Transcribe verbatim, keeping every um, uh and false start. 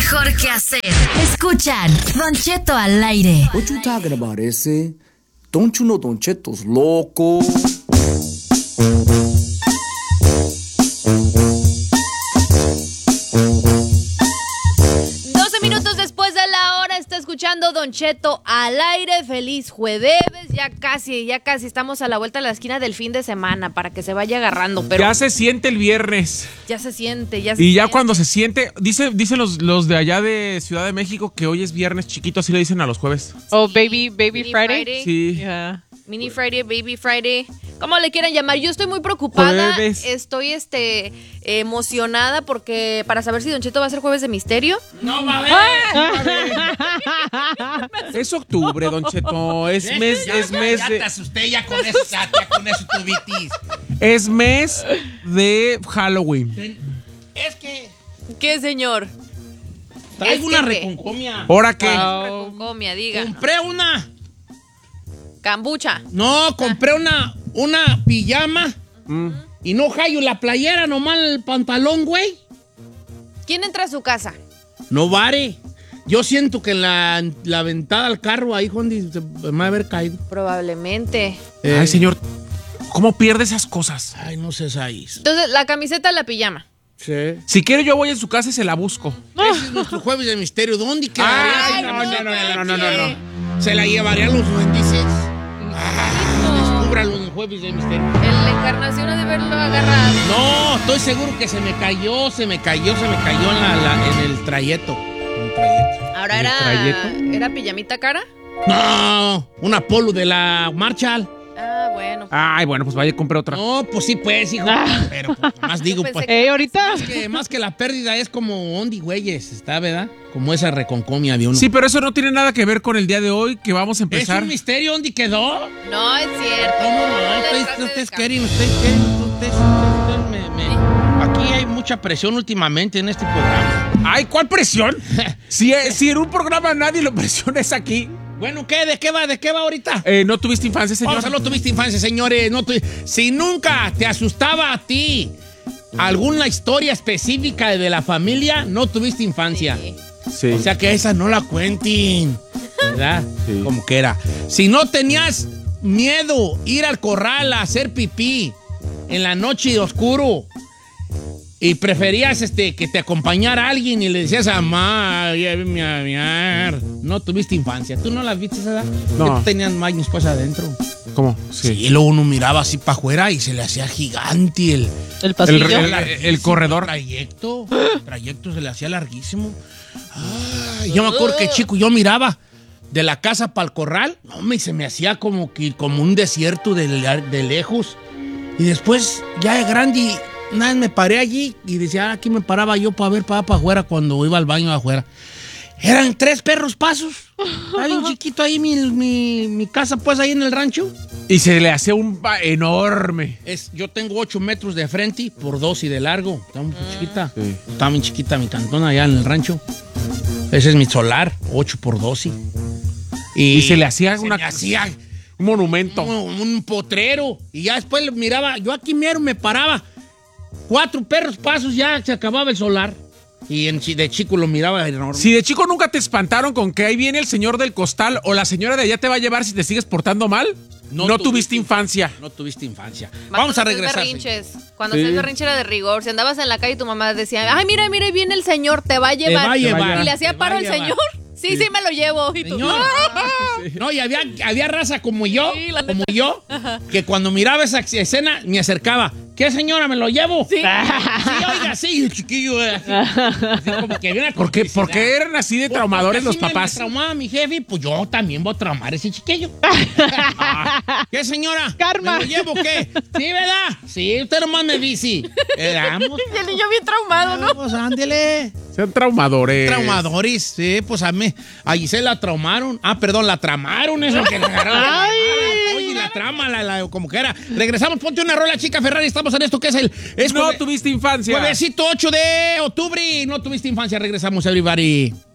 mejor que hacer. Escuchan Don Cheto al aire. What you talking about, ese? Don't you know Don Cheto's loco? doce minutos después de la hora está escuchando Don Cheto al aire. Feliz jueves. Ya casi, ya casi estamos a la vuelta de la esquina del fin de semana para que se vaya agarrando. Pero ya se siente el viernes. Ya se siente, ya se Y ya siente. cuando se siente, dice, dicen los, los de allá de Ciudad de México que hoy es viernes chiquito, así le dicen a los jueves. Oh, baby, baby Mini Friday. Friday. Sí. Yeah. Mini Friday, Baby Friday, como le quieran llamar. Yo estoy muy preocupada, Jueves. estoy este emocionada porque para saber si Don Cheto va a ser jueves de misterio. No va a haber. Es octubre, Don Cheto. Es mes, Ya, es ya, mes ya de, te asusté ya con eso, ya, ya con eso tuvitis. es mes de Halloween. Es que ¿Qué, señor? traigo Es una que- reconcomia. ¿Ahora qué? Oh. Comia, diga. Compré una. Cambucha. No, compré una, una pijama. Mm. Y no hallo la playera, nomás el pantalón, güey. ¿Quién entra a su casa? No vare. Yo siento que en la, la ventada al carro ahí, Jondi, se me va a haber caído. Probablemente. Eh, Ay, señor, ¿cómo pierde esas cosas? Ay, no sé, ahí. Entonces, la camiseta, la pijama. Sí. Si quiere yo voy en su casa y se la busco. Ese es nuestro jueves de misterio. ¿Dónde quedaría? Ay, no, no, no, no, no, no, no. Se la llevarían los duendices. Ah, descúbralo en el jueves de misterio. En la encarnación ha de haberlo agarrado. No, estoy seguro que se me cayó, se me cayó, se me cayó en, la, la- en el trayecto. En el trayecto. Ahora ¿El era. trayecto? ¿Era pijamita cara? No, una polo de la Marshall. Ah, bueno. Ay, bueno, pues vaya y compre otra. No, pues sí, pues, hijo. Pero pues, más digo, Yo pues. pensé Ey, ahorita. Más que, más que la pérdida es como ondi, güeyes, ¿está, verdad? Como esa reconcomia de uno. Sí, pero eso no tiene nada que ver con el día de hoy que vamos a ¿Es empezar. un misterio dónde quedó? No, es cierto. ¿Cómo no? le Ustedes, trate de ustedes escapar. quieren, ustedes quieren, ustedes, ustedes me, me- Aquí hay mucha presión últimamente en este programa. Ay, ¿cuál presión? si, si en un programa nadie lo presiona es aquí. Bueno, ¿qué? ¿De qué va? ¿De qué va ahorita? Eh, ¿No tuviste infancia, señor? Vamos a no tuviste infancia, señores. No tu- Si nunca te asustaba a ti alguna historia específica de la familia, no tuviste infancia. Sí. Sí. O sea que esa no la cuenten, ¿verdad? Sí. Como que era. Si no tenías miedo ir al corral a hacer pipí en la noche oscuro y preferías este, que te acompañara alguien y le decías a mamá, llévame a miar, no tuviste infancia. ¿Tú no las viste esa edad? No. Que tú tenías años pues adentro. ¿Cómo? Sí. Y luego uno miraba así para afuera y se le hacía gigante el, El El, pasillo. el- el corredor. el trayecto. El trayecto se le hacía larguísimo. Ay, yo me acuerdo que chico, yo miraba de la casa para el corral, no, me, se me hacía como, que, como un desierto de, de lejos. Y después, ya de grande, nada, me paré allí y decía, ah, aquí me paraba yo para ver para afuera cuando iba al baño afuera. Eran tres perros pasos. Estaba bien chiquito ahí mi, mi, mi casa, pues ahí en el rancho. Y se le hacía un ba- enorme. Es, yo tengo ocho metros de frente por dos y de largo. Está muy chiquita. Sí. Está muy chiquita mi cantona allá en el rancho. Ese es mi solar, ocho por doce. Y se le hacía se una- me hacía Un monumento. un, un potrero. Y ya después le miraba, yo aquí mero me paraba. Cuatro perros pasos, ya se acababa el solar. Y en, chi- de chico lo miraba enorme. Si de chico nunca te espantaron con que ahí viene el señor del costal o la señora de allá te va a llevar si te sigues portando mal, no, tuviste infancia. No tuviste infancia. Más Vamos a cuando regresar. hacías berrinches. Cuando Sí. hacías berrinche era de rigor. Si andabas en la calle y tu mamá decía, ay, mira, mira, ahí viene el señor, te va a llevar. va a llevar. Y le Te hacía va paro a el llevar. señor. Sí, sí, me lo llevo. Y tú, Señor. "Ah". No, y había, había raza como yo, Sí, la como yo, que cuando miraba esa escena me acercaba. ¿Qué, señora? ¿Me lo llevo? Sí. Sí, oiga, sí, el chiquillo. eh, así. Así como que había una ¿Por qué, complicidad. por qué eran así de traumadores Porque los así me- papás? Me traumaba mi jefe, pues yo también voy a traumar a ese chiquillo. ¿Qué, señora? Karma. ¿Me lo llevo o qué? Sí, ¿verdad? Sí, usted nomás me dice. Eh, vamos. Y el niño bien traumado, ¿no? Vamos, ándele. Sean traumadores. Traumadores, sí, pues a mí, a Giselle la traumaron. Ah, perdón, la tramaron, eso que la agarraron. Oye, la trama, la, la- como que era. Regresamos, ponte una rola, chica Ferrari, estamos en esto que es el... Es No jueve- tuviste infancia. Juevesito ocho de octubre, no tuviste infancia, regresamos, everybody.